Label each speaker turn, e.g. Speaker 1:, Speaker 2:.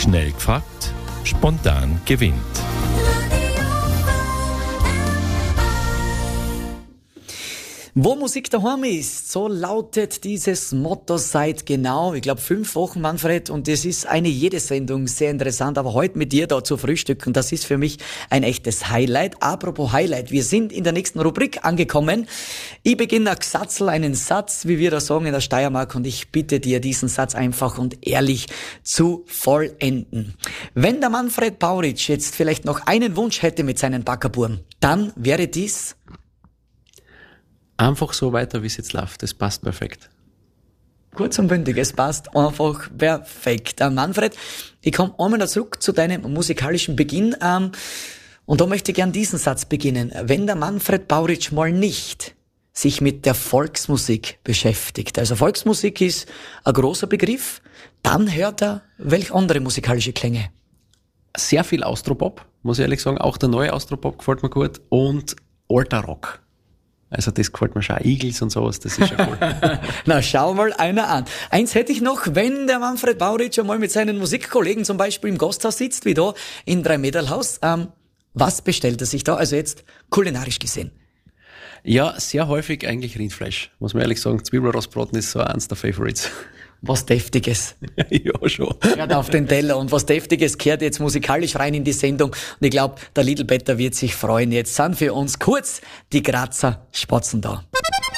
Speaker 1: Schnell gefragt, spontan gewinnt.
Speaker 2: Wo Musik daheim ist, so lautet dieses Motto seit genau, ich glaube 5 Wochen, Manfred, und es ist eine jede Sendung sehr interessant, aber heute mit dir da zu frühstücken, das ist für mich ein echtes Highlight. Apropos Highlight, wir sind in der nächsten Rubrik angekommen. Ich beginne einen Satz, wie wir da sagen in der Steiermark, und ich bitte dir, diesen Satz einfach und ehrlich zu vollenden. Wenn der Manfred Pauritsch jetzt vielleicht noch einen Wunsch hätte mit seinen Backerbuben, dann wäre dies...
Speaker 3: Einfach so weiter, wie es jetzt läuft. Das passt perfekt.
Speaker 2: Kurz und bündig, es passt einfach perfekt. Manfred, ich komme einmal zurück zu deinem musikalischen Beginn. Und da möchte ich gern diesen Satz beginnen. Wenn der Manfred Pauritsch mal nicht sich mit der Volksmusik beschäftigt, also Volksmusik ist ein großer Begriff, dann hört er welche andere musikalische Klänge?
Speaker 3: Sehr viel Austropop, muss ich ehrlich sagen. Auch der neue Austropop gefällt mir gut. Und alter Rock. Also das gefällt mir schon. Eagles und sowas, das ist schon cool.
Speaker 2: Na, schau mal einer an. Eins hätte ich noch, wenn der Manfred Pauritsch einmal mit seinen Musikkollegen zum Beispiel im Gasthaus sitzt, wie da in Dreimäderlhaus, was bestellt er sich da? Also jetzt kulinarisch gesehen.
Speaker 3: Ja, sehr häufig eigentlich Rindfleisch, muss man ehrlich sagen. Zwiebelrostbraten ist so eins der Favorites.
Speaker 2: Was Deftiges.
Speaker 3: Ja, schon.
Speaker 2: Gehört auf den Teller. Und was Deftiges gehört jetzt musikalisch rein in die Sendung. Und ich glaube, der Lidl Better wird sich freuen. Jetzt sind für uns kurz die Grazer Spatzen da.